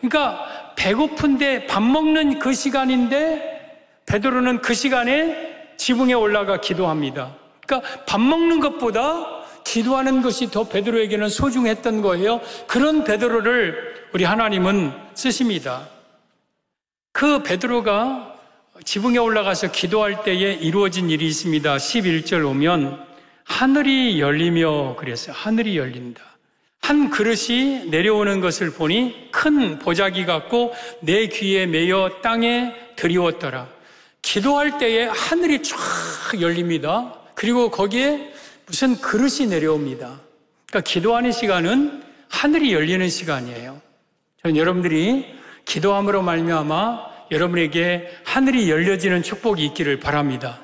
그러니까 배고픈데 밥 먹는 그 시간인데 베드로는 그 시간에 지붕에 올라가 기도합니다. 그러니까 밥 먹는 것보다 기도하는 것이 더 베드로에게는 소중했던 거예요. 그런 베드로를 우리 하나님은 쓰십니다. 그 베드로가 지붕에 올라가서 기도할 때에 이루어진 일이 있습니다. 11절 오면 하늘이 열리며 그랬어요. 하늘이 열린다. 한 그릇이 내려오는 것을 보니 큰 보자기 같고 내 귀에 매여 땅에 드리웠더라. 기도할 때에 하늘이 쫙 열립니다. 그리고 거기에 무슨 그릇이 내려옵니다. 그러니까 기도하는 시간은 하늘이 열리는 시간이에요. 저는 여러분들이 기도함으로 말미암아 여러분에게 하늘이 열려지는 축복이 있기를 바랍니다.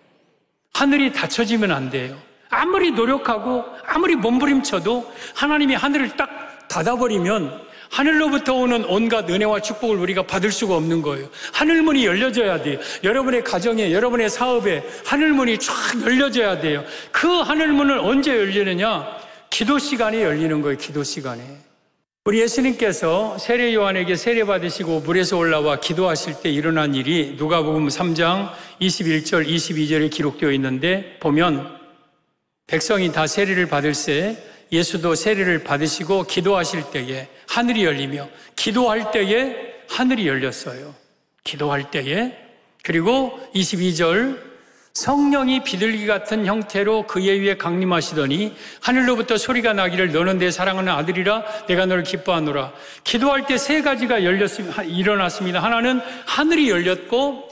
하늘이 닫혀지면 안 돼요. 아무리 노력하고 아무리 몸부림쳐도 하나님이 하늘을 딱 닫아버리면 하늘로부터 오는 온갖 은혜와 축복을 우리가 받을 수가 없는 거예요. 하늘문이 열려져야 돼요. 여러분의 가정에, 여러분의 사업에 하늘문이 쫙 열려져야 돼요. 그 하늘문을 언제 열리느냐? 기도 시간에 열리는 거예요. 기도 시간에. 우리 예수님께서 세례 요한에게 세례 받으시고 물에서 올라와 기도하실 때 일어난 일이 누가복음 3장 21절 22절에 기록되어 있는데 보면 백성이 다 세례를 받을새 예수도 세례를 받으시고 기도하실 때에 하늘이 열리며 기도할 때에 하늘이 열렸어요. 기도할 때에. 그리고 22절 성령이 비둘기 같은 형태로 그의 위에 강림하시더니 하늘로부터 소리가 나기를 너는 내 사랑하는 아들이라 내가 너를 기뻐하노라. 기도할 때 세 가지가 일어났습니다. 하나는 하늘이 열렸고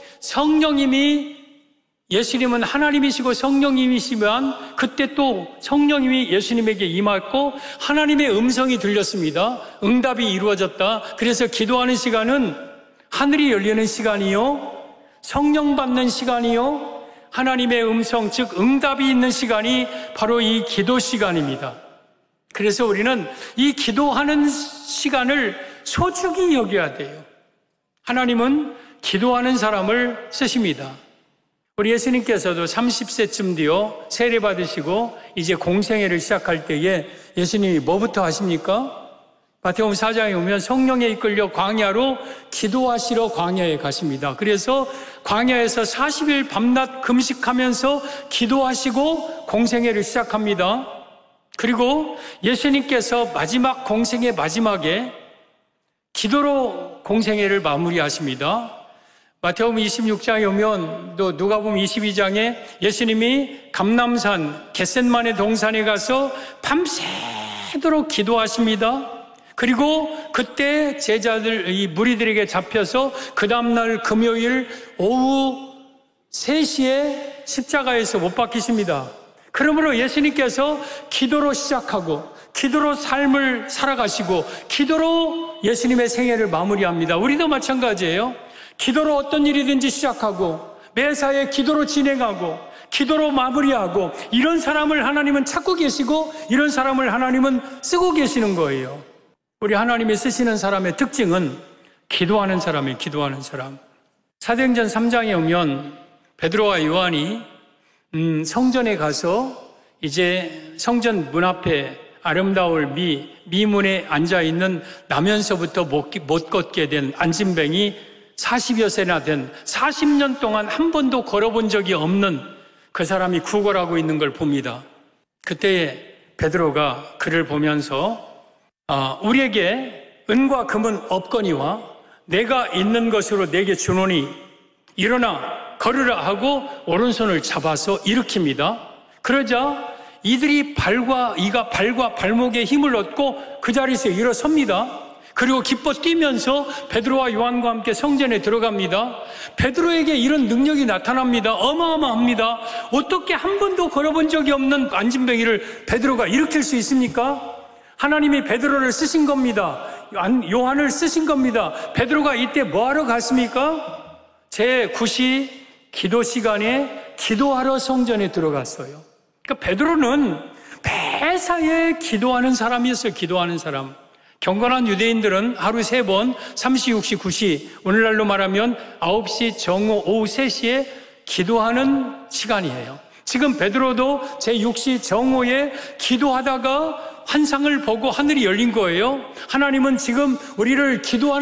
성령님이 예수님은 하나님이시고 성령님이시면 그때 또 성령님이 예수님에게 임했고 하나님의 음성이 들렸습니다. 응답이 이루어졌다. 그래서 기도하는 시간은 하늘이 열리는 시간이요, 성령 받는 시간이요, 하나님의 음성, 즉 응답이 있는 시간이 바로 이 기도 시간입니다. 그래서 우리는 이 기도하는 시간을 소중히 여겨야 돼요. 하나님은 기도하는 사람을 쓰십니다. 우리 예수님께서도 30세쯤 되어 세례 받으시고 이제 공생애를 시작할 때에 예수님이 뭐부터 하십니까? 마태복음 4장에 오면 성령에 이끌려 광야로 기도하시러 광야에 가십니다. 그래서 광야에서 40일 밤낮 금식하면서 기도하시고 공생애를 시작합니다. 그리고 예수님께서 마지막 공생애 마지막에 기도로 공생애를 마무리하십니다. 마태복음 26장에 오면 또 누가복음 22장에 예수님이 감람산 겟셋마네 동산에 가서 밤새도록 기도하십니다. 그리고 그때 제자들, 이 무리들에게 잡혀서 그 다음날 금요일 오후 3시에 십자가에서 못 박히십니다. 그러므로 예수님께서 기도로 시작하고 기도로 삶을 살아가시고 기도로 예수님의 생애를 마무리합니다. 우리도 마찬가지예요. 기도로 어떤 일이든지 시작하고 매사에 기도로 진행하고 기도로 마무리하고 이런 사람을 하나님은 찾고 계시고 이런 사람을 하나님은 쓰고 계시는 거예요. 우리 하나님이 쓰시는 사람의 특징은 기도하는 사람이에요. 기도하는 사람. 사도행전 3장에 오면 베드로와 요한이 성전에 가서 이제 성전 문 앞에 아름다울 미문에 앉아있는 나면서부터 못 걷게 된 안진뱅이 40여 세나 된 40년 동안 한 번도 걸어본 적이 없는 그 사람이 구걸하고 있는 걸 봅니다. 그때 베드로가 그를 보면서 우리에게 은과 금은 없거니와 내가 있는 것으로 내게 주노니 일어나 걸으라 하고 오른손을 잡아서 일으킵니다. 그러자 이가 발과 발목에 힘을 얻고 그 자리에서 일어섭니다. 그리고 기뻐 뛰면서 베드로와 요한과 함께 성전에 들어갑니다. 베드로에게 이런 능력이 나타납니다. 어마어마합니다. 어떻게 한 번도 걸어본 적이 없는 안진뱅이를 베드로가 일으킬 수 있습니까? 하나님이 베드로를 쓰신 겁니다. 요한을 쓰신 겁니다. 베드로가 이때 뭐하러 갔습니까? 제9시 기도 시간에 기도하러 성전에 들어갔어요. 그러니까 베드로는 매사에 기도하는 사람이었어요. 기도하는 사람. 경건한 유대인들은 하루 3번 3시, 6시, 9시, 오늘날로 말하면 9시, 정오, 오후 3시에 기도하는 시간이에요. 지금 베드로도 제6시 정오에 기도하다가 환상을 보고 하늘이 열린 거예요. 하나님은 지금 우리를 기도하는